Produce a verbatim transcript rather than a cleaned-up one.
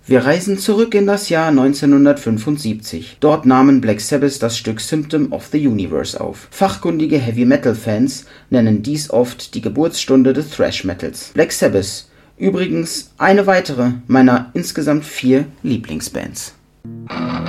Wir reisen zurück in das Jahr neunzehnhundertfünfundsiebzig. Dort nahmen Black Sabbath das Stück Symptom of the Universe auf. Fachkundige Heavy-Metal-Fans nennen dies oft die Geburtsstunde des Thrash-Metals. Black Sabbath, übrigens eine weitere meiner insgesamt vier Lieblingsbands.